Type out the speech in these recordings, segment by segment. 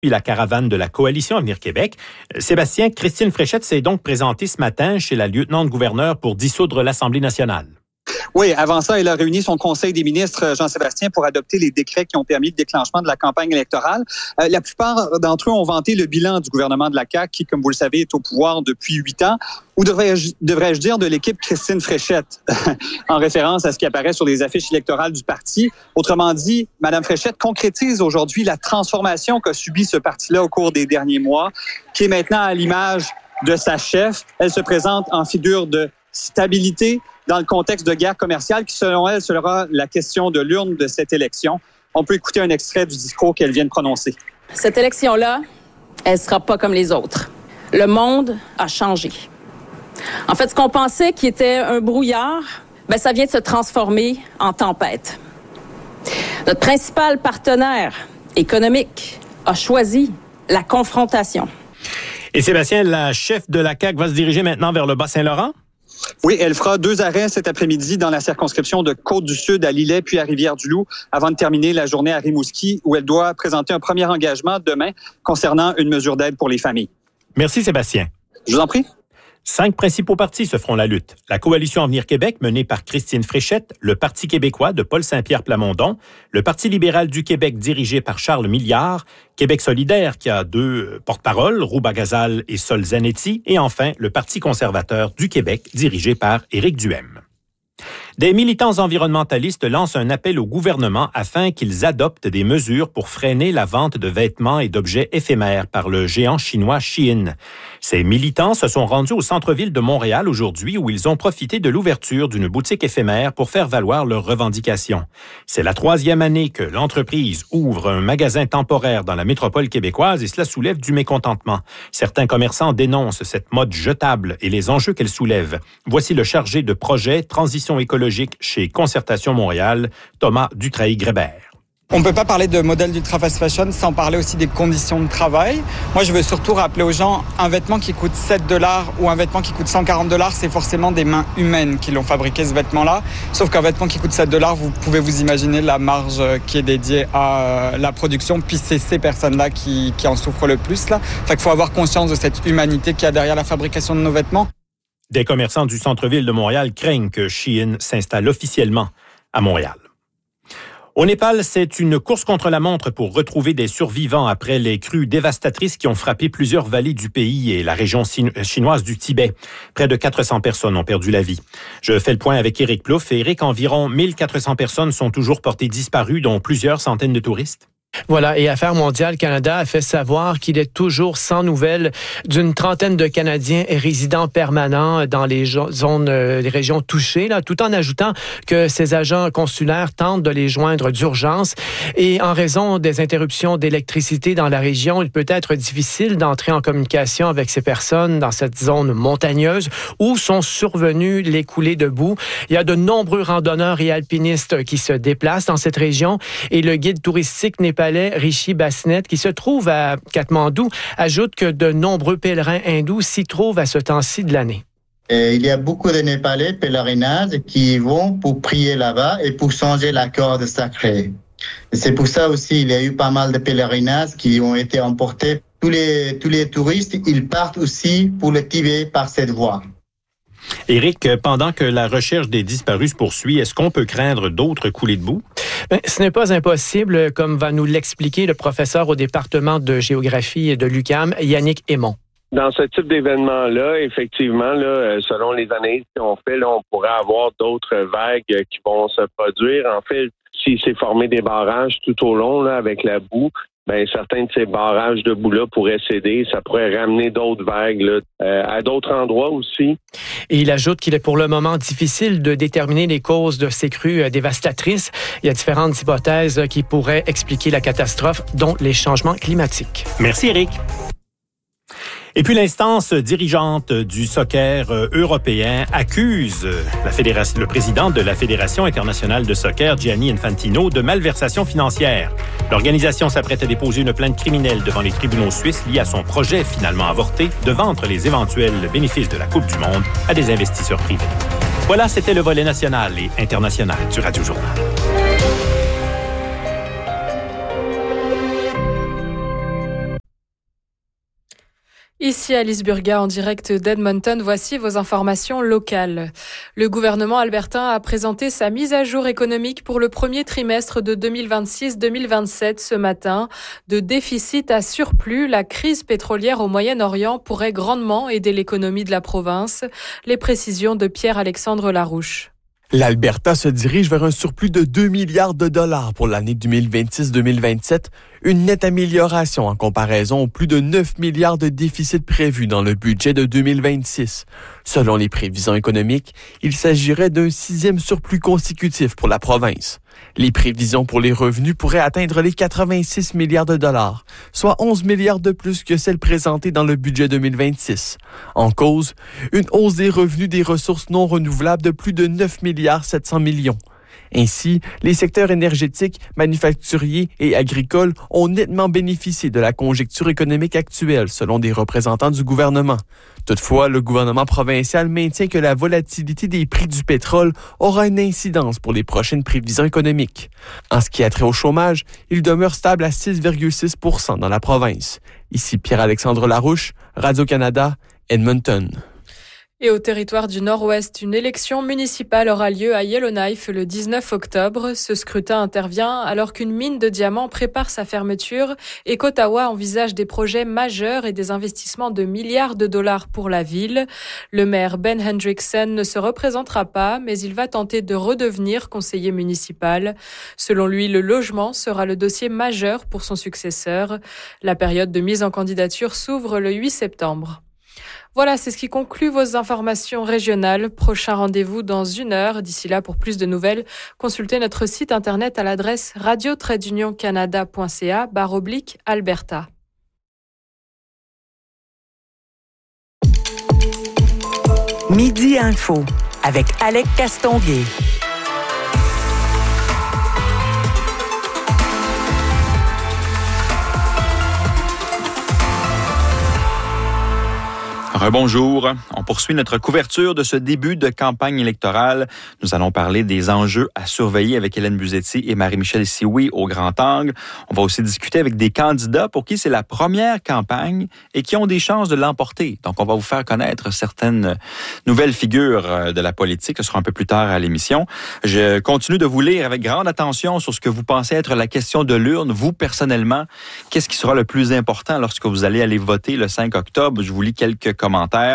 puis la caravane de la Coalition Avenir Québec. Sébastien, Christine Fréchette s'est donc présentée ce matin chez la lieutenant-gouverneur pour dissoudre l'Assemblée nationale. Oui, avant ça, elle a réuni son conseil des ministres, Jean-Sébastien, pour adopter les décrets qui ont permis le déclenchement de la campagne électorale. La plupart d'entre eux ont vanté le bilan du gouvernement de la CAQ, qui, comme vous le savez, est au pouvoir depuis 8 ans. Ou devrais-je dire de l'équipe Christine Fréchette, en référence à ce qui apparaît sur les affiches électorales du parti. Autrement dit, Mme Fréchette concrétise aujourd'hui la transformation qu'a subi ce parti-là au cours des derniers mois, qui est maintenant à l'image de sa chef. Elle se présente en figure de stabilité dans le contexte de guerre commerciale qui, selon elle, sera la question de l'urne de cette élection. On peut écouter un extrait du discours qu'elle vient de prononcer. Cette élection-là, elle ne sera pas comme les autres. Le monde a changé. En fait, ce qu'on pensait qui était un brouillard, ça vient de se transformer en tempête. Notre principal partenaire économique a choisi la confrontation. Et Sébastien, la chef de la CAQ va se diriger maintenant vers le Bas-Saint-Laurent? Oui, elle fera 2 arrêts cet après-midi dans la circonscription de Côte-du-Sud à Lillet puis à Rivière-du-Loup avant de terminer la journée à Rimouski où elle doit présenter un premier engagement demain concernant une mesure d'aide pour les familles. Merci Sébastien. Je vous en prie. 5 principaux partis se feront la lutte. La Coalition Avenir Québec, menée par Christine Fréchette, le Parti québécois de Paul Saint-Pierre Plamondon, le Parti libéral du Québec dirigé par Charles Milliard, Québec solidaire qui a 2 porte-paroles, Rouba Gazal et Sol Zanetti, et enfin le Parti conservateur du Québec dirigé par Éric Duhem. Des militants environnementalistes lancent un appel au gouvernement afin qu'ils adoptent des mesures pour freiner la vente de vêtements et d'objets éphémères par le géant chinois Shein. Ces militants se sont rendus au centre-ville de Montréal aujourd'hui où ils ont profité de l'ouverture d'une boutique éphémère pour faire valoir leurs revendications. C'est la 3e année que l'entreprise ouvre un magasin temporaire dans la métropole québécoise et cela soulève du mécontentement. Certains commerçants dénoncent cette mode jetable et les enjeux qu'elle soulève. Voici le chargé de projet Transition écologique chez Concertation Montréal, Thomas Dutrail-Grébert. On ne peut pas parler de modèle d'ultra fast fashion sans parler aussi des conditions de travail. Moi, je veux surtout rappeler aux gens, un vêtement qui coûte $7 ou un vêtement qui coûte $140, c'est forcément des mains humaines qui l'ont fabriqué, ce vêtement-là. Sauf qu'un vêtement qui coûte $7, vous pouvez vous imaginer la marge qui est dédiée à la production. Puis c'est ces personnes-là qui en souffrent le plus, là. Fait qu'il faut avoir conscience de cette humanité qu'il y a derrière la fabrication de nos vêtements. Des commerçants du centre-ville de Montréal craignent que Shein s'installe officiellement à Montréal. Au Népal, c'est une course contre la montre pour retrouver des survivants après les crues dévastatrices qui ont frappé plusieurs vallées du pays et la région chinoise du Tibet. Près de 400 personnes ont perdu la vie. Je fais le point avec Éric Plouffe. Éric, environ 1400 personnes sont toujours portées disparues, dont plusieurs centaines de touristes. Voilà, et Affaires mondiales Canada a fait savoir qu'il est toujours sans nouvelles d'une trentaine de Canadiens résidents permanents dans les zones, les régions touchées, là, tout en ajoutant que ces agents consulaires tentent de les joindre d'urgence. Et en raison des interruptions d'électricité dans la région, il peut être difficile d'entrer en communication avec ces personnes dans cette zone montagneuse où sont survenues les coulées de boue. Il y a de nombreux randonneurs et alpinistes qui se déplacent dans cette région et le guide touristique népalais Rishi Basnet, qui se trouve à Katmandou, ajoute que de nombreux pèlerins hindous s'y trouvent à ce temps-ci de l'année. Et il y a beaucoup de Népalais pèlerinages qui vont pour prier là-bas et pour changer la corde sacrée. Et c'est pour ça aussi il y a eu pas mal de pèlerinages qui ont été emportés. Tous les touristes, ils partent aussi pour le Tibet par cette voie. Éric, pendant que la recherche des disparus se poursuit, est-ce qu'on peut craindre d'autres coulées de boue? Ce n'est pas impossible, comme va nous l'expliquer le professeur au département de géographie de l'UQAM, Yannick Aymon. Dans ce type d'événement-là, effectivement, là, selon les analyses qu'on fait, là, on pourrait avoir d'autres vagues qui vont se produire. En fait, s'il s'est formé des barrages tout au long là, avec la boue, certains de ces barrages de boue-là pourraient céder. Ça pourrait ramener d'autres vagues là, à d'autres endroits aussi. Et il ajoute qu'il est pour le moment difficile de déterminer les causes de ces crues dévastatrices. Il y a différentes hypothèses qui pourraient expliquer la catastrophe, dont les changements climatiques. Merci, Éric. Et puis l'instance dirigeante du soccer européen accuse le président de la Fédération internationale de soccer, Gianni Infantino, de malversation financière. L'organisation s'apprête à déposer une plainte criminelle devant les tribunaux suisses liée à son projet finalement avorté de vendre les éventuels bénéfices de la Coupe du Monde à des investisseurs privés. Voilà, c'était le volet national et international du Radio Journal. Ici Alice Burga en direct d'Edmonton, voici vos informations locales. Le gouvernement albertain a présenté sa mise à jour économique pour le premier trimestre de 2026-2027 ce matin. De déficit à surplus, la crise pétrolière au Moyen-Orient pourrait grandement aider l'économie de la province. Les précisions de Pierre-Alexandre Larouche. L'Alberta se dirige vers un surplus de 2 milliards de dollars pour l'année 2026-2027, une nette amélioration en comparaison aux plus de 9 milliards de déficit prévus dans le budget de 2026. Selon les prévisions économiques, il s'agirait d'un 6e surplus consécutif pour la province. Les prévisions pour les revenus pourraient atteindre les 86 milliards de dollars, soit 11 milliards de plus que celles présentées dans le budget 2026. En cause, une hausse des revenus des ressources non renouvelables de plus de 9 milliards 700 millions. Ainsi, les secteurs énergétiques, manufacturiers et agricoles ont nettement bénéficié de la conjoncture économique actuelle, selon des représentants du gouvernement. Toutefois, le gouvernement provincial maintient que la volatilité des prix du pétrole aura une incidence pour les prochaines prévisions économiques. En ce qui a trait au chômage, il demeure stable à 6,6 % dans la province. Ici Pierre-Alexandre Larouche, Radio-Canada, Edmonton. Et au territoire du Nord-Ouest, une élection municipale aura lieu à Yellowknife le 19 octobre. Ce scrutin intervient alors qu'une mine de diamants prépare sa fermeture et qu'Ottawa envisage des projets majeurs et des investissements de milliards de dollars pour la ville. Le maire Ben Hendrickson ne se représentera pas, mais il va tenter de redevenir conseiller municipal. Selon lui, le logement sera le dossier majeur pour son successeur. La période de mise en candidature s'ouvre le 8 septembre. Voilà, c'est ce qui conclut vos informations régionales. Prochain rendez-vous dans 1 heure. D'ici là, pour plus de nouvelles, consultez notre site internet à l'adresse radio-canada.ca/Alberta. Midi Info avec Alec Castonguay. Rebonjour. On poursuit notre couverture de ce début de campagne électorale. Nous allons parler des enjeux à surveiller avec Hélène Buzetti et Marie-Michel Sioui au Grand Angle. On va aussi discuter avec des candidats pour qui c'est la première campagne et qui ont des chances de l'emporter. Donc, on va vous faire connaître certaines nouvelles figures de la politique. Ce sera un peu plus tard à l'émission. Je continue de vous lire avec grande attention sur ce que vous pensez être la question de l'urne. Vous, personnellement, qu'est-ce qui sera le plus important lorsque vous allez aller voter le 5 octobre? Je vous lis quelques commentaires.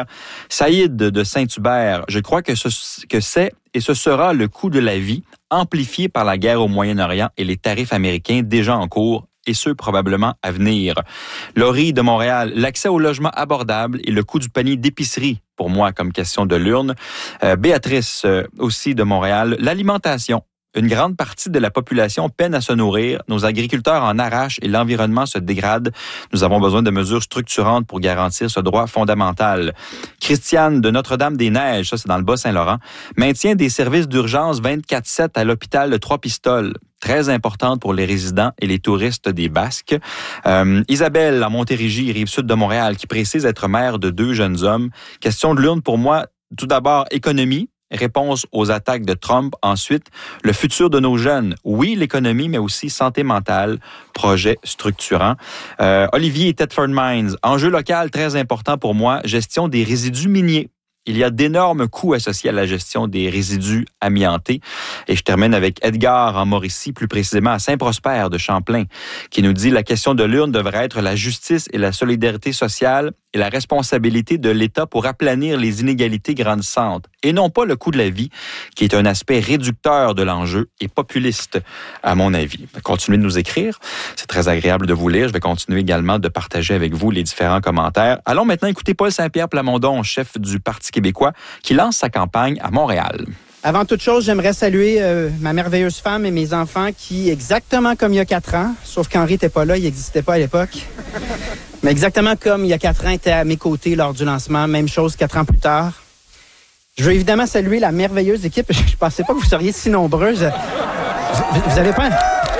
Saïd de Saint-Hubert, je crois que c'est et ce sera le coût de la vie amplifié par la guerre au Moyen-Orient et les tarifs américains déjà en cours et ceux probablement à venir. Laurie de Montréal, l'accès au logement abordable et le coût du panier d'épicerie, pour moi, comme question de l'urne. Béatrice aussi de Montréal, l'alimentation. Une grande partie de la population peine à se nourrir. Nos agriculteurs en arrachent et l'environnement se dégrade. Nous avons besoin de mesures structurantes pour garantir ce droit fondamental. Christiane de Notre-Dame-des-Neiges, ça c'est dans le Bas-Saint-Laurent, maintient des services d'urgence 24/7 à l'hôpital de Trois-Pistoles. Très importante pour les résidents et les touristes des Basques. Isabelle, en Montérégie, Rive-Sud de Montréal, qui précise être mère de 2 jeunes hommes. Question de l'urne pour moi, tout d'abord, économie. Réponse aux attaques de Trump. Ensuite, le futur de nos jeunes. Oui, l'économie, mais aussi santé mentale, projet structurant. Olivier Thetford Mines. Enjeu local très important pour moi, gestion des résidus miniers. Il y a d'énormes coûts associés à la gestion des résidus amiantés. Et je termine avec Edgar en Mauricie, plus précisément à Saint-Prosper de Champlain, qui nous dit « La question de l'urne devrait être la justice et la solidarité sociale et la responsabilité de l'État pour aplanir les inégalités grandissantes, et non pas le coût de la vie, qui est un aspect réducteur de l'enjeu et populiste, à mon avis. » Continuez de nous écrire. C'est très agréable de vous lire. Je vais continuer également de partager avec vous les différents commentaires. Allons maintenant écouter Paul Saint-Pierre Plamondon, chef du Parti québécois, qui lance sa campagne à Montréal. Avant toute chose, j'aimerais saluer ma merveilleuse femme et mes enfants qui, exactement comme il y a 4 ans, sauf qu'Henri n'était pas là, il n'existait pas à l'époque, mais exactement comme il y a 4 ans, étaient à mes côtés lors du lancement. Même chose 4 ans plus tard. Je veux évidemment saluer la merveilleuse équipe. Je ne pensais pas que vous seriez si nombreux. Vous avez pas...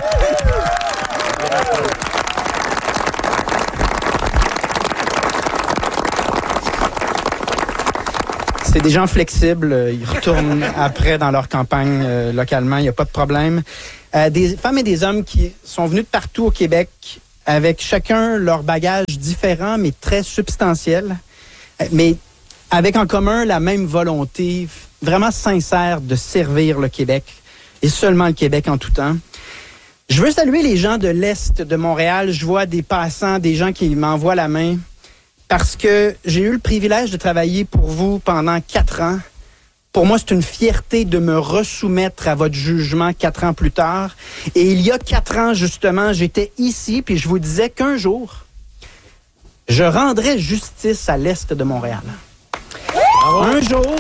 C'est des gens flexibles, ils retournent après dans leur campagne localement, il n'y a pas de problème. Des femmes et des hommes qui sont venus de partout au Québec avec chacun leur bagage différent, mais très substantiel, mais avec en commun la même volonté vraiment sincère de servir le Québec, et seulement le Québec en tout temps. Je veux saluer les gens de l'Est de Montréal. Je vois des passants, des gens qui m'envoient la main, parce que j'ai eu le privilège de travailler pour vous pendant 4 ans. Pour moi, c'est une fierté de me resoumettre à votre jugement 4 ans plus tard. Et il y a 4 ans, justement, j'étais ici, puis je vous disais qu'un jour, je rendrais justice à l'Est de Montréal. Un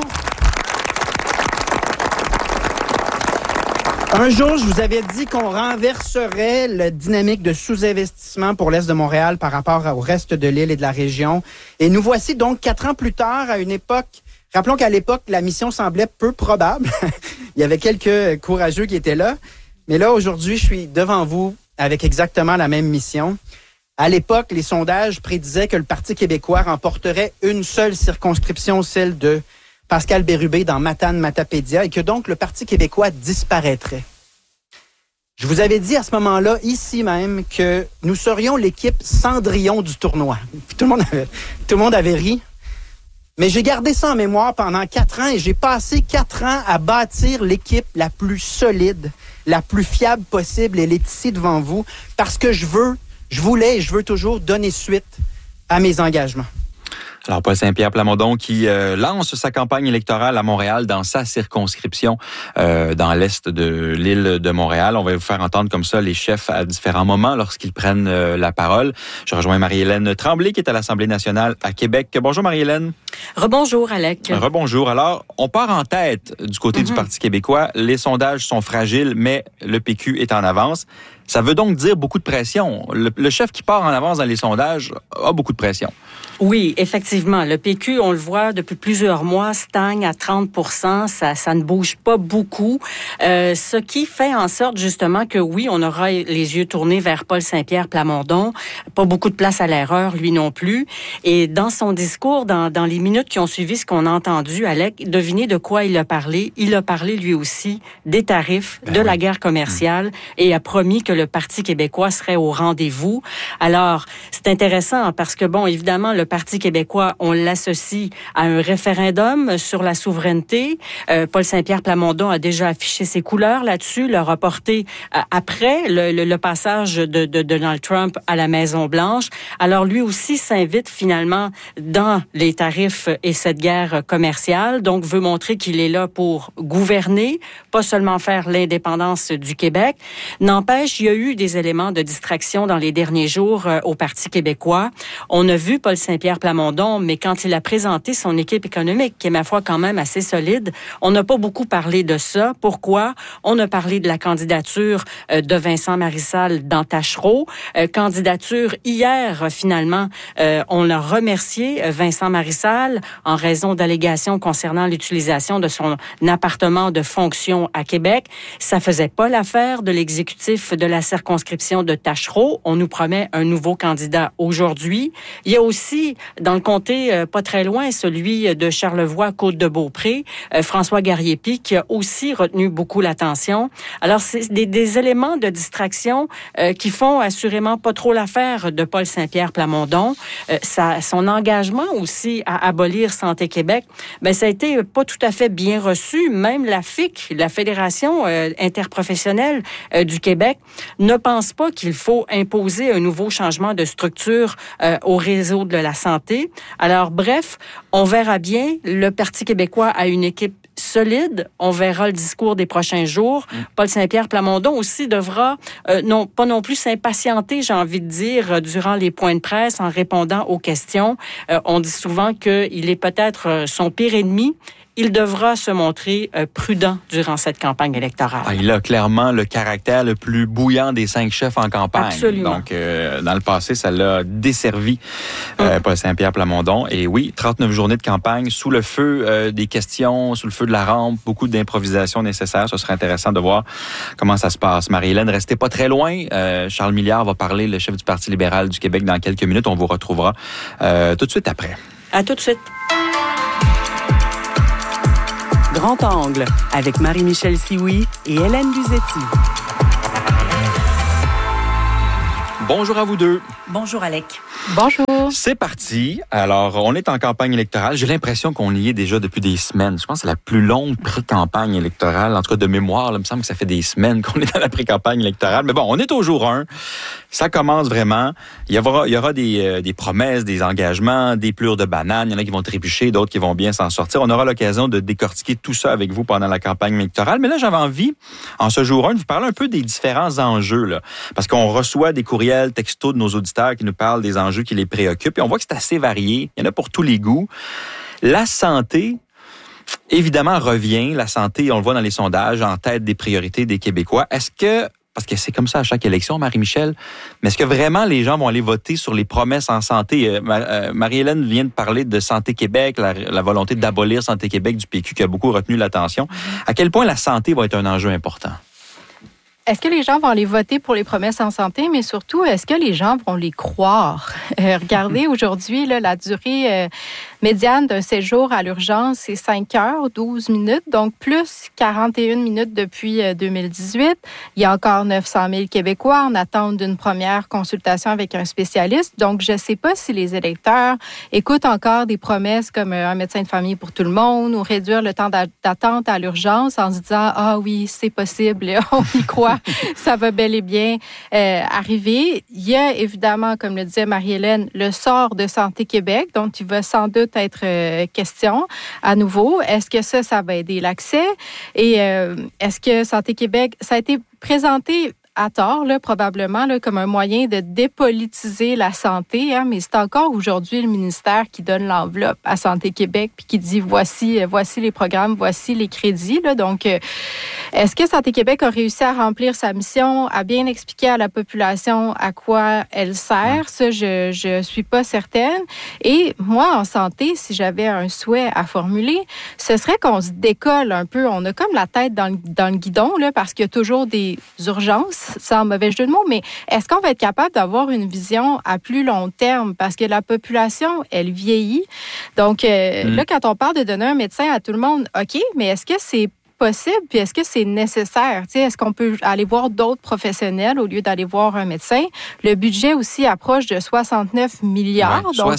jour, je vous avais dit qu'on renverserait la dynamique de sous-investissement pour l'Est de Montréal par rapport au reste de l'île et de la région. Et nous voici donc 4 ans plus tard à une époque. Rappelons qu'à l'époque, la mission semblait peu probable. Il y avait quelques courageux qui étaient là. Mais là, aujourd'hui, je suis devant vous avec exactement la même mission. À l'époque, les sondages prédisaient que le Parti québécois remporterait une seule circonscription, celle de Pascal Bérubé dans Matane-Matapédia, et que donc le Parti québécois disparaîtrait. Je vous avais dit à ce moment-là, ici même, que nous serions l'équipe Cendrillon du tournoi. Puis tout le monde avait ri. Mais j'ai gardé ça en mémoire pendant 4 ans et j'ai passé 4 ans à bâtir l'équipe la plus solide, la plus fiable possible. Elle est ici devant vous parce que je voulais et je veux toujours donner suite à mes engagements. Alors, Paul Saint-Pierre Plamondon qui lance sa campagne électorale à Montréal dans sa circonscription dans l'est de l'île de Montréal. On va vous faire entendre comme ça les chefs à différents moments lorsqu'ils prennent la parole. Je rejoins Marie-Hélène Tremblay qui est à l'Assemblée nationale à Québec. Bonjour Marie-Hélène. Rebonjour Alec. Rebonjour. Alors, on part en tête du côté du Parti québécois. Les sondages sont fragiles, mais le PQ est en avance. Ça veut donc dire beaucoup de pression. Le chef qui part en avance dans les sondages a beaucoup de pression. Oui, effectivement. Le PQ, on le voit depuis plusieurs mois, stagne à 30 %. Ça ne bouge pas beaucoup. Ce qui fait en sorte justement que oui, on aura les yeux tournés vers Paul Saint-Pierre Plamondon. Pas beaucoup de place à l'erreur, lui non plus. Et dans son discours, dans les minutes qui ont suivi ce qu'on a entendu, Alec, devinez de quoi il a parlé. Il a parlé lui aussi des tarifs, de la guerre commerciale et a promis que le Parti québécois serait au rendez-vous. Alors, c'est intéressant parce que, bon, évidemment, le Parti québécois, on l'associe à un référendum sur la souveraineté. Paul Saint-Pierre Plamondon a déjà affiché ses couleurs là-dessus, l'a reporté après le passage de Donald Trump à la Maison-Blanche. Alors, lui aussi s'invite finalement dans les tarifs et cette guerre commerciale, donc veut montrer qu'il est là pour gouverner, pas seulement faire l'indépendance du Québec. N'empêche, il y a eu des éléments de distraction dans les derniers jours au Parti québécois. On a vu Paul Saint-Pierre Plamondon, mais quand il a présenté son équipe économique, qui est ma foi quand même assez solide, on n'a pas beaucoup parlé de ça. Pourquoi? On a parlé de la candidature de Vincent Marissal dans Tachereau. Candidature hier, finalement, on a remercié Vincent Marissal en raison d'allégations concernant l'utilisation de son appartement de fonction à Québec. Ça faisait pas l'affaire de l'exécutif de la circonscription de Tachereau. On nous promet un nouveau candidat aujourd'hui. Il y a aussi, dans le comté pas très loin, celui de Charlevoix-Côte-de-Beaupré, François Garriépi, qui a aussi retenu beaucoup l'attention. Alors, c'est des éléments de distraction qui font assurément pas trop l'affaire de Paul Saint-Pierre Plamondon. Son engagement aussi à abolir Santé Québec, ben ça a été pas tout à fait bien reçu. Même la FIC, la Fédération interprofessionnelle du Québec, ne pense pas qu'il faut imposer un nouveau changement de structure au réseau de la santé. Alors, bref, on verra bien. Le Parti québécois a une équipe solide. On verra le discours des prochains jours. Paul Saint-Pierre Plamondon aussi devra pas non plus s'impatienter, j'ai envie de dire, durant les points de presse en répondant aux questions. On dit souvent qu'il est peut-être son pire ennemi. Il devra se montrer prudent durant cette campagne électorale. Il a clairement le caractère le plus bouillant des 5 chefs en campagne. Absolument. Donc, dans le passé, ça l'a desservi, Paul Saint-Pierre Plamondon. Et oui, 39 journées de campagne sous le feu des questions, sous le feu de la rampe, beaucoup d'improvisation nécessaire. Ce serait intéressant de voir comment ça se passe. Marie-Hélène, restez pas très loin. Charles Milliard va parler, le chef du Parti libéral du Québec, dans quelques minutes. On vous retrouvera tout de suite après. À tout de suite. Grand Angle avec Marie-Michel Sioui et Hélène Buzetti. Bonjour à vous deux. Bonjour, Alec. Bonjour. C'est parti. Alors, on est en campagne électorale. J'ai l'impression qu'on y est déjà depuis des semaines. Je pense que c'est la plus longue pré-campagne électorale. En tout cas, de mémoire, là, il me semble que ça fait des semaines qu'on est dans la pré-campagne électorale. Mais bon, on est au jour 1. Ça commence vraiment. Il y aura des promesses, des engagements, des plures de bananes. Il y en a qui vont trébucher, d'autres qui vont bien s'en sortir. On aura l'occasion de décortiquer tout ça avec vous pendant la campagne électorale. Mais là, j'avais envie, en ce jour 1, de vous parler un peu des différents enjeux, là. Parce qu'on reçoit des courriels, textos de nos auditeurs qui nous parlent des enjeux qui les préoccupent. Et on voit que c'est assez varié. Il y en a pour tous les goûts. La santé, évidemment, revient. La santé, on le voit dans les sondages, en tête des priorités des Québécois. Est-ce que, parce que c'est comme ça à chaque élection, Marie-Michel, mais est-ce que vraiment les gens vont aller voter sur les promesses en santé? Marie-Hélène vient de parler de Santé Québec, la volonté d'abolir Santé Québec du PQ qui a beaucoup retenu l'attention. À quel point la santé va être un enjeu important? Est-ce que les gens vont aller voter pour les promesses en santé, mais surtout, est-ce que les gens vont les croire? Regardez, aujourd'hui, là, la durée médiane d'un séjour à l'urgence, c'est 5 heures, 12 minutes, donc plus 41 minutes depuis 2018. Il y a encore 900 000 Québécois en attente d'une première consultation avec un spécialiste. Donc, je ne sais pas si les électeurs écoutent encore des promesses comme un médecin de famille pour tout le monde ou réduire le temps d'attente à l'urgence en se disant « Ah oui, c'est possible, on y croit ». Ça va bel et bien arriver. Il y a évidemment, comme le disait Marie-Hélène, le sort de Santé Québec, dont il va sans doute être question à nouveau. Est-ce que ça va aider l'accès? Et est-ce que Santé Québec, ça a été présenté à tort, là, probablement, là, comme un moyen de dépolitiser la santé, hein, mais c'est encore aujourd'hui le ministère qui donne l'enveloppe à Santé Québec puis qui dit voici les programmes, voici les crédits. Là. Donc, est-ce que Santé Québec a réussi à remplir sa mission, à bien expliquer à la population à quoi elle sert? Ça, je suis pas certaine. Et moi, en santé, si j'avais un souhait à formuler, ce serait qu'on se décolle un peu. On a comme la tête dans le guidon, là, parce qu'il y a toujours des urgences, sans mauvais jeu de mots, mais est-ce qu'on va être capable d'avoir une vision à plus long terme? Parce que la population, elle vieillit. Donc, là, quand on parle de donner un médecin à tout le monde, OK, mais est-ce que c'est possible? Puis est-ce que c'est nécessaire? Tu sais, est-ce qu'on peut aller voir d'autres professionnels au lieu d'aller voir un médecin? Le budget aussi approche de 69 milliards. Ouais, donc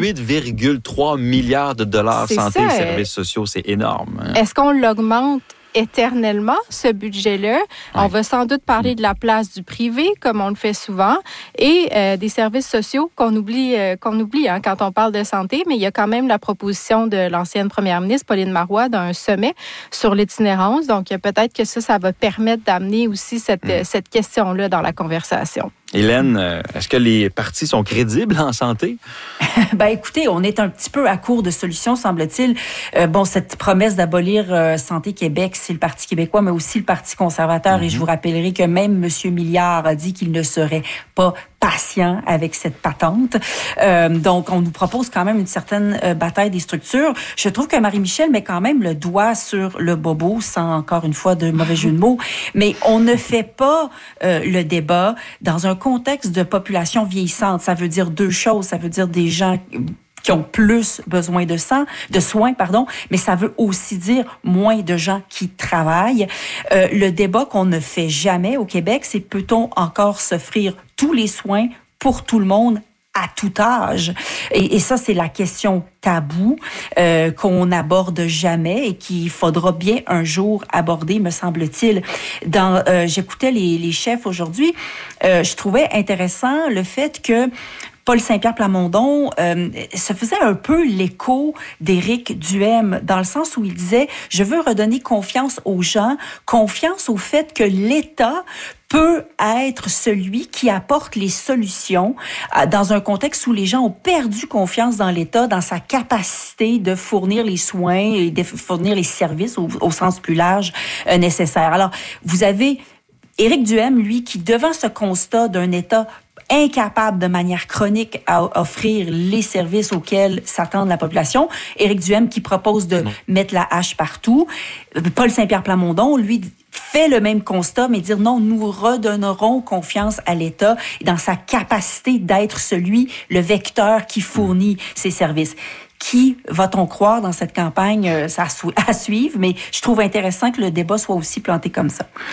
68,3 milliards de dollars santé et services sociaux, c'est énorme. Hein? Est-ce qu'on l'augmente éternellement, ce budget-là? On va sans doute parler de la place du privé, comme on le fait souvent, et des services sociaux qu'on oublie hein, quand on parle de santé, mais il y a quand même la proposition de l'ancienne première ministre, Pauline Marois, d'un sommet sur l'itinérance. Donc, peut-être que ça va permettre d'amener aussi cette question-là dans la conversation. Hélène, est-ce que les partis sont crédibles en santé? Ben, écoutez, on est un petit peu à court de solutions, semble-t-il. Cette promesse d'abolir Santé Québec, c'est le Parti québécois, mais aussi le Parti conservateur. Et je vous rappellerai que même M. Milliard a dit qu'il ne serait pas patient avec cette patente. Donc, on nous propose quand même une certaine bataille des structures. Je trouve que Marie-Michel met quand même le doigt sur le bobo, sans encore une fois de mauvais jeu de mots. Mais on ne fait pas le débat dans un contexte de population vieillissante. Ça veut dire deux choses. Ça veut dire des gens qui ont plus besoin de soins, mais ça veut aussi dire moins de gens qui travaillent. Le débat qu'on ne fait jamais au Québec, c'est peut-on encore s'offrir tous les soins pour tout le monde à tout âge? Et ça, c'est la question taboue qu'on n'aborde jamais et qu'il faudra bien un jour aborder, me semble-t-il. J'écoutais les chefs aujourd'hui. Je trouvais intéressant le fait que Paul Saint-Pierre Plamondon se faisait un peu l'écho d'Éric Duhem, dans le sens où il disait « Je veux redonner confiance aux gens, confiance au fait que l'État peut être celui qui apporte les solutions dans un contexte où les gens ont perdu confiance dans l'État, dans sa capacité de fournir les soins et de fournir les services au sens plus large nécessaires. » Alors, vous avez Éric Duhem, lui, qui, devant ce constat d'un État incapable de manière chronique à offrir les services auxquels s'attend la population. Éric Duhem qui propose de mettre la hache partout. Paul Saint-Pierre Plamondon, lui, fait le même constat, mais dire non, nous redonnerons confiance à l'État dans sa capacité d'être le vecteur qui fournit ces services. Qui va-t-on croire dans cette campagne? Ça à suivre, mais je trouve intéressant que le débat soit aussi planté comme ça.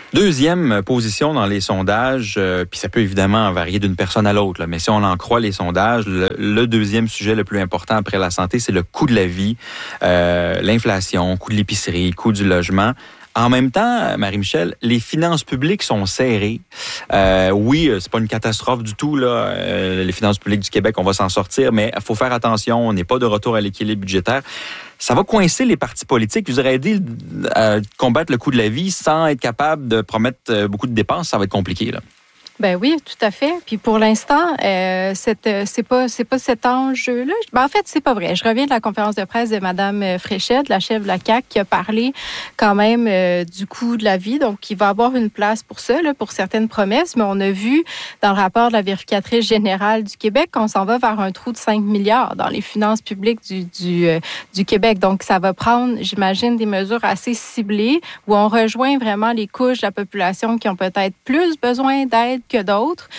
Deuxième position dans les sondages, puis ça peut évidemment varier d'une personne à l'autre, là, mais si on en croit les sondages, le deuxième sujet le plus important après la santé, c'est le coût de la vie, l'inflation, coût de l'épicerie, coût du logement. En même temps, Marie-Michel, les finances publiques sont serrées. Oui, c'est pas une catastrophe du tout, là. Les finances publiques du Québec, on va s'en sortir, mais il faut faire attention, on n'est pas de retour à l'équilibre budgétaire. Ça va coincer les partis politiques. Vous aurez aidé à combattre le coût de la vie sans être capable de promettre beaucoup de dépenses. Ça va être compliqué, là. Ben oui, tout à fait. Puis pour l'instant, c'est pas cet enjeu-là. Ben en fait, c'est pas vrai. Je reviens de la conférence de presse de Mme Fréchette, la chef de la CAQ, qui a parlé quand même du coût de la vie. Donc, il va avoir une place pour ça, là, pour certaines promesses. Mais on a vu dans le rapport de la vérificatrice générale du Québec qu'on s'en va vers un trou de 5 milliards dans les finances publiques du Québec. Donc, ça va prendre, j'imagine, des mesures assez ciblées où on rejoint vraiment les couches de la population qui ont peut-être plus besoin d'aide que d'autres.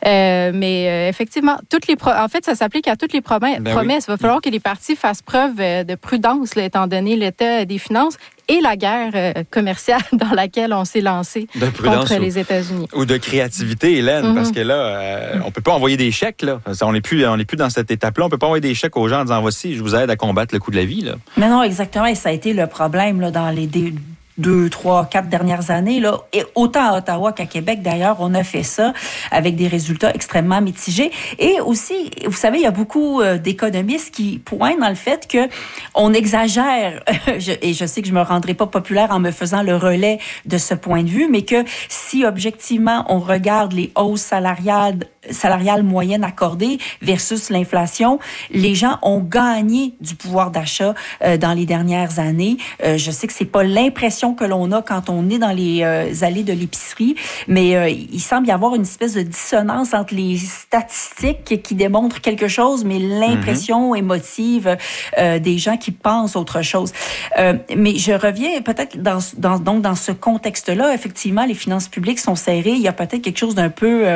Mais effectivement, en fait, ça s'applique à toutes les promesses. Oui. Il va falloir que les partis fassent preuve de prudence, là, étant donné l'état des finances et la guerre commerciale dans laquelle on s'est lancé contre les États-Unis. Ou de créativité, Hélène, parce que là, on peut pas envoyer des chèques, là. On n'est plus dans cette étape-là. On peut pas envoyer des chèques aux gens en disant, voici, je vous aide à combattre le coût de la vie, là. Mais non, exactement. Et ça a été le problème, là, dans les 2, 3, 4 dernières années, là, et autant à Ottawa qu'à Québec, d'ailleurs, on a fait ça avec des résultats extrêmement mitigés. Et aussi, vous savez, il y a beaucoup d'économistes qui pointent dans le fait que on exagère, et je sais que je me rendrai pas populaire en me faisant le relais de ce point de vue, mais que si objectivement on regarde les hausses salariales moyennes accordées versus l'inflation, les gens ont gagné du pouvoir d'achat dans les dernières années. Je sais que c'est pas l'impression que l'on a quand on est dans les allées de l'épicerie, mais il semble y avoir une espèce de dissonance entre les statistiques qui démontrent quelque chose, mais l'impression émotive des gens qui pensent autre chose. Mais je reviens peut-être dans ce contexte-là, effectivement, les finances publiques sont serrées. Il y a peut-être quelque chose d'un peu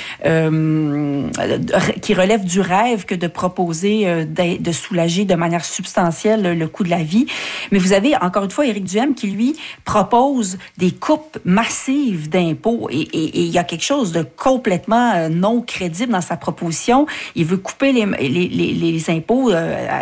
qui relève du rêve que de proposer de soulager de manière substantielle le coût de la vie. Mais vous avez, encore une fois, Éric Duhem qui, lui, propose des coupes massives d'impôts et il y a quelque chose de complètement non crédible dans sa proposition. Il veut couper les impôts.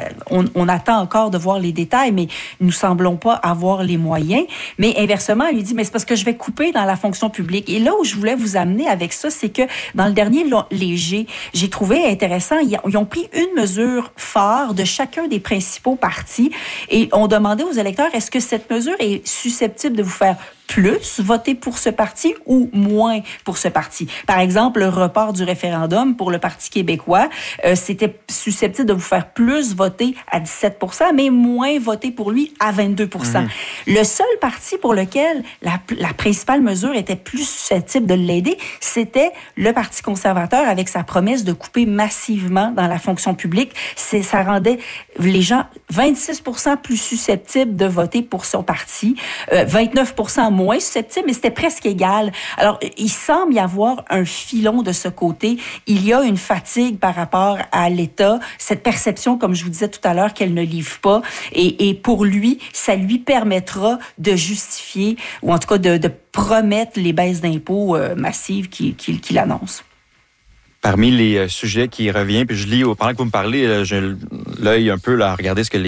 On attend encore de voir les détails, mais nous semblons pas avoir les moyens. Mais inversement, il lui dit, mais c'est parce que je vais couper dans la fonction publique. Et là où je voulais vous amener avec ça, c'est que dans le dernier léger, j'ai trouvé intéressant, ils ont pris une mesure phare de chacun des principaux partis et ont demandé aux électeurs, est-ce que cette mesure est susceptible de vous faire plus voter pour ce parti ou moins pour ce parti. Par exemple, le report du référendum pour le Parti québécois, c'était susceptible de vous faire plus voter à 17%, mais moins voter pour lui à 22%. Le seul parti pour lequel la principale mesure était plus susceptible de l'aider, c'était le Parti conservateur avec sa promesse de couper massivement dans la fonction publique. Ça rendait les gens 26% plus susceptibles de voter pour son parti, 29% moins susceptibles, mais c'était presque égal. Alors, il semble y avoir un filon de ce côté. Il y a une fatigue par rapport à l'État, cette perception, comme je vous disais tout à l'heure, qu'elle ne livre pas. Et pour lui, ça lui permettra de justifier, ou en tout cas de promettre les baisses d'impôts massives qu'il annonce. Parmi les sujets qui reviennent, puis je lis, pendant que vous me parlez, j'ai l'œil un peu là, à regarder ce que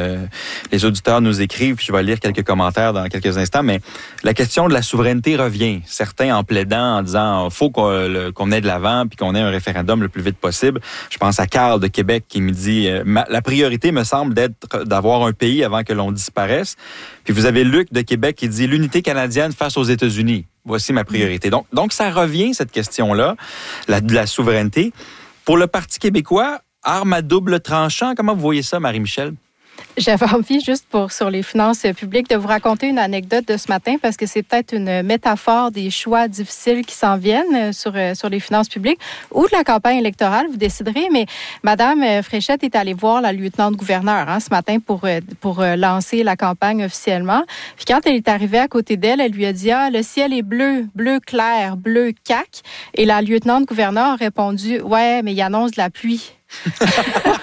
les auditeurs nous écrivent, puis je vais lire quelques commentaires dans quelques instants, mais la question de la souveraineté revient. Certains en plaidant, en disant faut qu'on aille de l'avant, puis qu'on ait un référendum le plus vite possible. Je pense à Carl de Québec qui me dit la priorité me semble d'avoir un pays avant que l'on disparaisse. Puis vous avez Luc de Québec qui dit l'unité canadienne face aux États-Unis. Voici ma priorité. Donc ça revient, cette question-là, de la souveraineté. Pour le Parti québécois, arme à double tranchant, comment vous voyez ça, Marie-Michel? J'avais envie, juste sur les finances publiques, de vous raconter une anecdote de ce matin parce que c'est peut-être une métaphore des choix difficiles qui s'en viennent sur les finances publiques ou de la campagne électorale, vous déciderez. Mais Mme Fréchette est allée voir la lieutenant-gouverneur ce matin pour lancer la campagne officiellement. Puis quand elle est arrivée à côté d'elle, elle lui a dit « Ah, le ciel est bleu, bleu clair, bleu cac. » Et la lieutenant-gouverneur a répondu « Ouais, mais il annonce de la pluie. »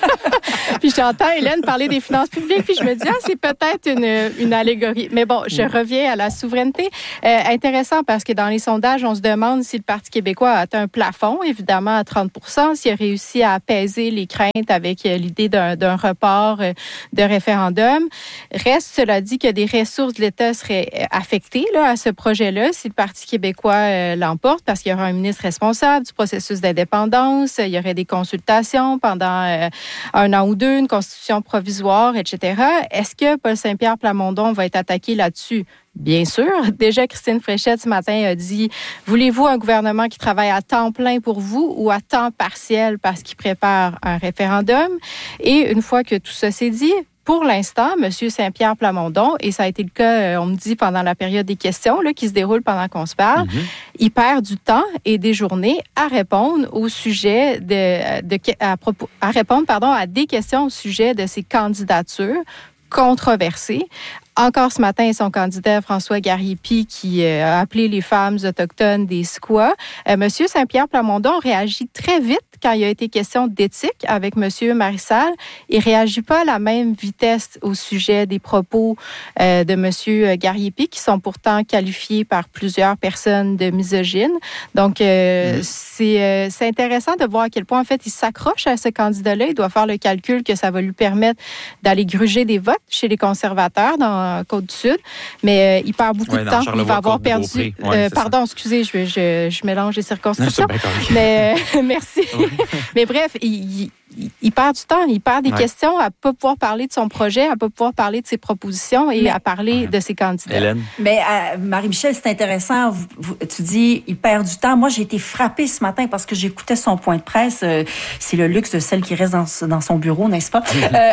Puis j'entends Hélène parler des finances publiques, puis je me dis, c'est peut-être une allégorie. Mais bon, je reviens à la souveraineté. Intéressant parce que dans les sondages, on se demande si le Parti québécois a atteint un plafond, évidemment à 30 %, s'il a réussi à apaiser les craintes avec l'idée d'un report de référendum. Reste, cela dit, que des ressources de l'État seraient affectées là, à ce projet-là si le Parti québécois l'emporte, parce qu'il y aura un ministre responsable du processus d'indépendance, il y aurait des consultations pendant 1 an ou 2, une constitution provisoire, etc. Est-ce que Paul Saint-Pierre Plamondon va être attaqué là-dessus? Bien sûr. Déjà, Christine Fréchette, ce matin, a dit « Voulez-vous un gouvernement qui travaille à temps plein pour vous ou à temps partiel parce qu'il prépare un référendum? » Et une fois que tout ça s'est dit, pour l'instant, M. Saint-Pierre Plamondon, et ça a été le cas, on me dit, pendant la période des questions là, qui se déroule pendant qu'on se parle, il perd du temps et des journées à répondre au sujet à répondre à des questions au sujet de ses candidatures controversées. Encore ce matin, son candidat François Gariépy qui a appelé les femmes autochtones des squats. Monsieur Saint-Pierre Plamondon réagit très vite quand il a été question d'éthique avec Monsieur Marissal. Il réagit pas à la même vitesse au sujet des propos de Monsieur Gariépy qui sont pourtant qualifiés par plusieurs personnes de misogynes. Donc, c'est intéressant de voir à quel point, en fait, il s'accroche à ce candidat-là. Il doit faire le calcul que ça va lui permettre d'aller gruger des votes chez les conservateurs dans Côte-du-Sud, mais il perd beaucoup de temps. Il va avoir perdu... pardon, excusez, je mélange les circonscriptions. Mais merci. Mais bref, il perd du temps, il perd des questions à ne pas pouvoir parler de son projet, à ne pas pouvoir parler de ses propositions et à parler de ses candidats. Hélène? Mais Marie-Michel, c'est intéressant. Tu dis, il perd du temps. Moi, j'ai été frappée ce matin parce que j'écoutais son point de presse. C'est le luxe de celle qui reste dans son bureau, n'est-ce pas?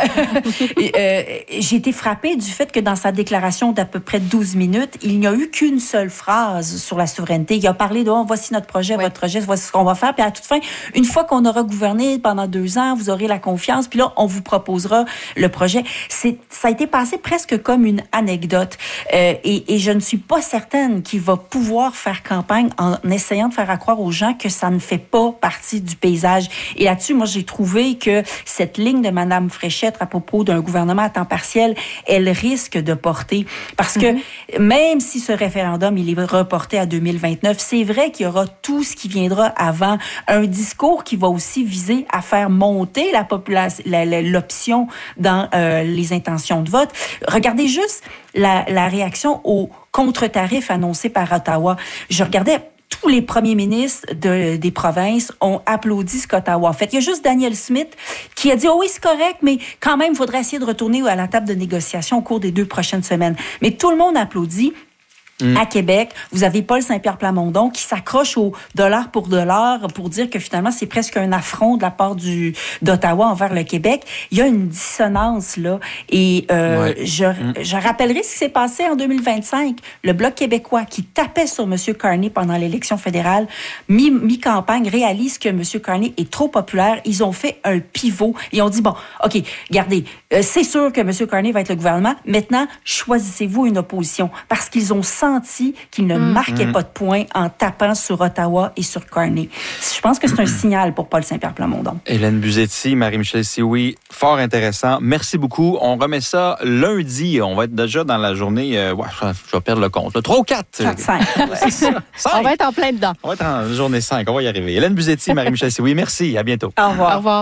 J'ai été frappée du fait que dans sa déclaration d'à peu près 12 minutes, il n'y a eu qu'une seule phrase sur la souveraineté. Il a parlé de voici notre projet, votre projet, voici ce qu'on va faire. Puis à la toute fin, une fois qu'on aura gouverné pendant 2 ans, vous aurez la confiance, puis là, on vous proposera le projet. Ça a été passé presque comme une anecdote. Et je ne suis pas certaine qu'il va pouvoir faire campagne en essayant de faire croire aux gens que ça ne fait pas partie du paysage. Et là-dessus, moi, j'ai trouvé que cette ligne de Mme Fréchette à propos d'un gouvernement à temps partiel, elle risque de porter. Parce que même si ce référendum, il est reporté à 2029, c'est vrai qu'il y aura tout ce qui viendra avant. Un discours qui va aussi viser à faire monter l'option dans les intentions de vote. Regardez juste la réaction aux contre-tarifs annoncés par Ottawa. Je regardais tous les premiers ministres des provinces ont applaudi ce qu'Ottawa a fait. Il y a juste Daniel Smith qui a dit « Oh oui, c'est correct, mais quand même, il faudrait essayer de retourner à la table de négociation au cours des 2 prochaines semaines. » Mais tout le monde applaudit. À Québec, vous avez Paul Saint-Pierre Plamondon qui s'accroche au dollar pour dire que finalement, c'est presque un affront de la part d'Ottawa envers le Québec. Il y a une dissonance, là. Et je rappellerai ce qui s'est passé en 2025. Le Bloc québécois qui tapait sur M. Carney pendant l'élection fédérale, mi-campagne, réalise que M. Carney est trop populaire. Ils ont fait un pivot. Ils ont dit, bon, OK, regardez, c'est sûr que M. Carney va être le gouvernement. Maintenant, choisissez-vous une opposition. Parce qu'ils ont senti qu'il ne marquait pas de points en tapant sur Ottawa et sur Carney. Je pense que c'est un signal pour Paul Saint-Pierre Plamondon. Hélène Buzzetti, Marie-Michel Sioui, fort intéressant. Merci beaucoup. On remet ça lundi. On va être déjà dans la journée, je vais perdre le compte. 3 ou 4? 5. On va être en plein dedans. On va être en journée 5. On va y arriver. Hélène Buzzetti, Marie-Michel Sioui, merci. À bientôt. Au revoir. Au revoir.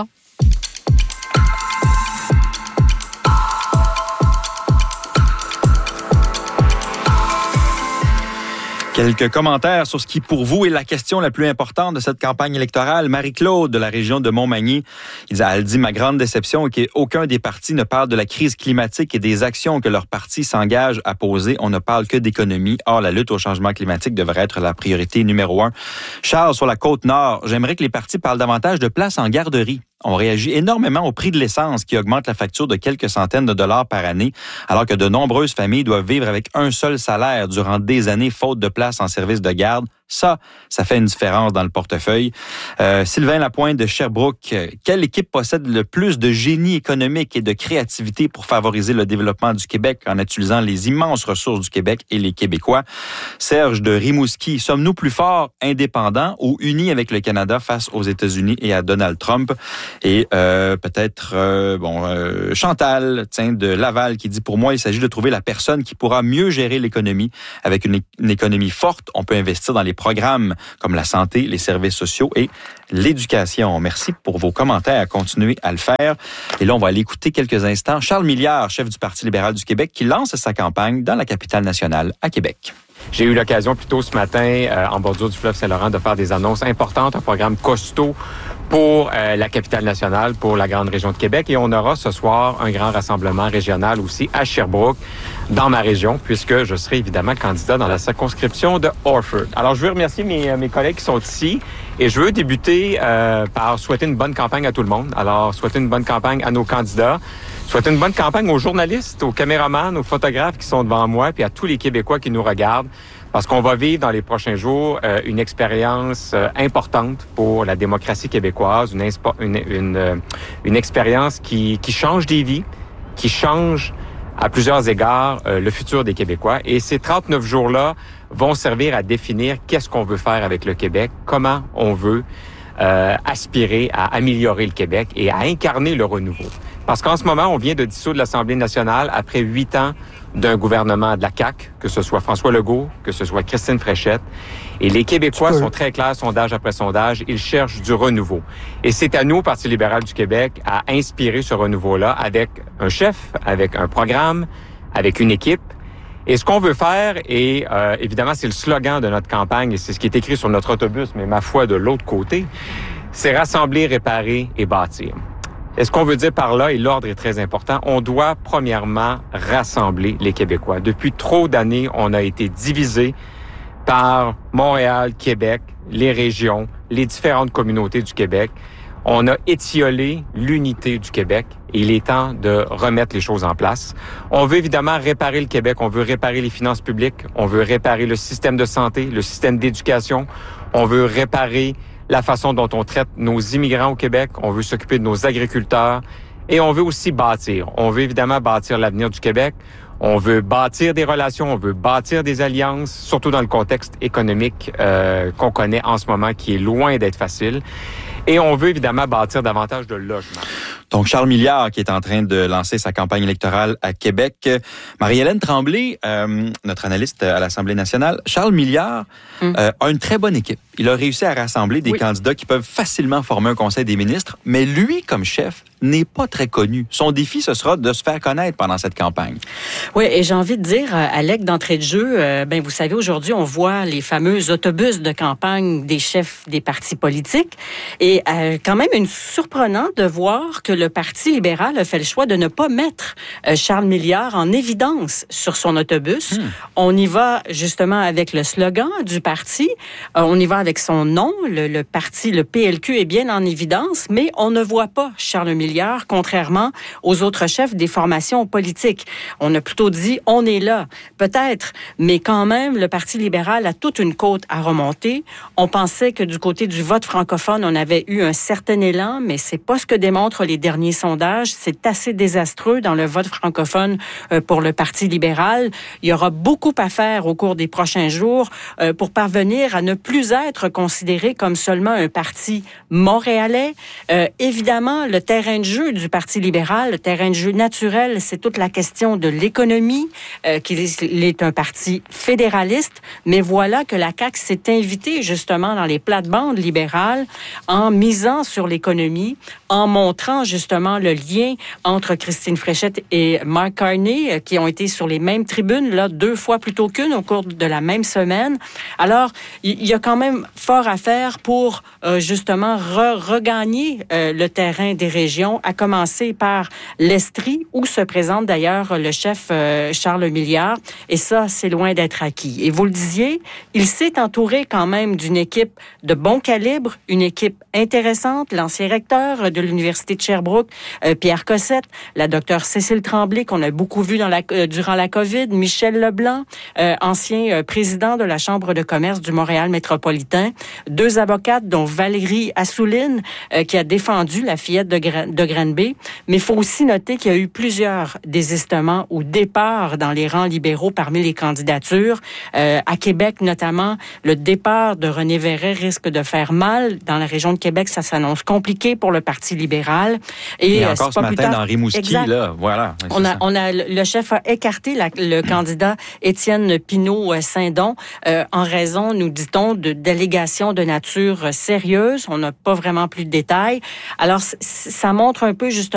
Quelques commentaires sur ce qui, pour vous, est la question la plus importante de cette campagne électorale. Marie-Claude, de la région de Montmagny, elle dit « Ma grande déception est qu'aucun des partis ne parle de la crise climatique et des actions que leur parti s'engage à poser. On ne parle que d'économie. Or, la lutte au changement climatique devrait être la priorité numéro 1. » Charles, sur la Côte-Nord, j'aimerais que les partis parlent davantage de places en garderie. On réagit énormément au prix de l'essence qui augmente la facture de quelques centaines de dollars par année, alors que de nombreuses familles doivent vivre avec un seul salaire durant des années faute de place en service de garde. Ça fait une différence dans le portefeuille. Sylvain Lapointe de Sherbrooke, quelle équipe possède le plus de génie économique et de créativité pour favoriser le développement du Québec en utilisant les immenses ressources du Québec et les Québécois? Serge de Rimouski, sommes-nous plus forts, indépendants ou unis avec le Canada face aux États-Unis et à Donald Trump? Et Chantal, de Laval, qui dit, pour moi, il s'agit de trouver la personne qui pourra mieux gérer l'économie. Avec une économie forte, on peut investir dans les programmes comme la santé, les services sociaux et l'éducation. Merci pour vos commentaires. Continuez à le faire. Et là, on va aller écouter quelques instants Charles Milliard, chef du Parti libéral du Québec, qui lance sa campagne dans la capitale nationale, à Québec. J'ai eu l'occasion plus tôt ce matin, en bordure du fleuve Saint-Laurent, de faire des annonces importantes, un programme costaud pour la capitale nationale, pour la grande région de Québec. Et on aura ce soir un grand rassemblement régional aussi à Sherbrooke, dans ma région, puisque je serai évidemment candidat dans la circonscription de Orford. Alors, je veux remercier mes collègues qui sont ici et je veux débuter par souhaiter une bonne campagne à tout le monde. Alors, souhaiter une bonne campagne à nos candidats, souhaiter une bonne campagne aux journalistes, aux caméramans, aux photographes qui sont devant moi, puis à tous les Québécois qui nous regardent. Parce qu'on va vivre dans les prochains jours une expérience importante pour la démocratie québécoise, une expérience qui change des vies, qui change à plusieurs égards le futur des Québécois. Et ces 39 jours-là vont servir à définir qu'est-ce qu'on veut faire avec le Québec, comment on veut aspirer à améliorer le Québec et à incarner le renouveau. Parce qu'en ce moment, on vient de dissoudre l'Assemblée nationale après 8 ans d'un gouvernement de la CAQ, que ce soit François Legault, que ce soit Christine Fréchette. Et les Québécois sont très clairs, sondage après sondage, ils cherchent du renouveau. Et c'est à nous, Parti libéral du Québec, à inspirer ce renouveau-là avec un chef, avec un programme, avec une équipe. Et ce qu'on veut faire, et évidemment, c'est le slogan de notre campagne, et c'est ce qui est écrit sur notre autobus, mais ma foi, de l'autre côté, c'est rassembler, réparer et bâtir. Et ce qu'on veut dire par là, et l'ordre est très important, on doit premièrement rassembler les Québécois. Depuis trop d'années, on a été divisés par Montréal, Québec, les régions, les différentes communautés du Québec. On a étiolé l'unité du Québec et il est temps de remettre les choses en place. On veut évidemment réparer le Québec, on veut réparer les finances publiques, on veut réparer le système de santé, le système d'éducation, on veut réparer la façon dont on traite nos immigrants au Québec, on veut s'occuper de nos agriculteurs et on veut aussi bâtir. On veut évidemment bâtir l'avenir du Québec, on veut bâtir des relations, on veut bâtir des alliances, surtout dans le contexte économique qu'on connaît en ce moment qui est loin d'être facile. Et on veut évidemment bâtir davantage de logements. Donc, Charles Milliard qui est en train de lancer sa campagne électorale à Québec. Marie-Hélène Tremblay, notre analyste à l'Assemblée nationale, Charles Milliard a une très bonne équipe. Il a réussi à rassembler des candidats qui peuvent facilement former un conseil des ministres, mais lui, comme chef, n'est pas très connu. Son défi, ce sera de se faire connaître pendant cette campagne. Oui, et j'ai envie de dire, Alec, d'entrée de jeu, vous savez, aujourd'hui, on voit les fameux autobus de campagne des chefs des partis politiques. Et quand même, surprenant de voir que le Parti libéral a fait le choix de ne pas mettre Charles Milliard en évidence sur son autobus. On y va justement avec le slogan du parti. On y va avec son nom. Le parti, le PLQ, est bien en évidence, mais on ne voit pas Charles Milliard, contrairement aux autres chefs des formations politiques. On a plutôt dit, on est là, peut-être, mais quand même, le Parti libéral a toute une côte à remonter. On pensait que du côté du vote francophone, on avait eu un certain élan, mais c'est pas ce que démontrent les derniers sondages. C'est assez désastreux dans le vote francophone pour le Parti libéral. Il y aura beaucoup à faire au cours des prochains jours pour parvenir à ne plus être considéré comme seulement un parti montréalais. Évidemment, le terrain de jeu du Parti libéral, le terrain de jeu naturel, c'est toute la question de l'économie, qu'il est un parti fédéraliste, mais voilà que la CAQ s'est invitée justement dans les plates-bandes libérales en misant sur l'économie, en montrant justement le lien entre Christine Fréchette et Mark Carney, qui ont été sur les mêmes tribunes, là, 2 fois plutôt qu'une au cours de la même semaine. Alors, il y a quand même fort à faire pour justement regagner le terrain des régions région, à commencer par l'Estrie, où se présente d'ailleurs le chef Charles Milliard. Et ça, c'est loin d'être acquis. Et vous le disiez, il s'est entouré quand même d'une équipe de bon calibre, une équipe intéressante, l'ancien recteur de l'Université de Sherbrooke, Pierre Cossette, la docteure Cécile Tremblay, qu'on a beaucoup vu durant la COVID, Michel Leblanc, ancien président de la Chambre de commerce du Montréal métropolitain, 2 avocates, dont Valérie Assouline, qui a défendu la fillette de Granby. Mais il faut aussi noter qu'il y a eu plusieurs désistements ou départs dans les rangs libéraux parmi les candidatures. À Québec, notamment, le départ de René Verret risque de faire mal. Dans la région de Québec, ça s'annonce compliqué pour le Parti libéral. Et encore ce matin, dans Rimouski, là, voilà. Le chef a écarté le candidat Étienne Pinault-Saint-Don en raison, nous dit-on, d'allégations de nature sérieuse. On n'a pas vraiment plus de détails. Alors, ça montre un peu, justement,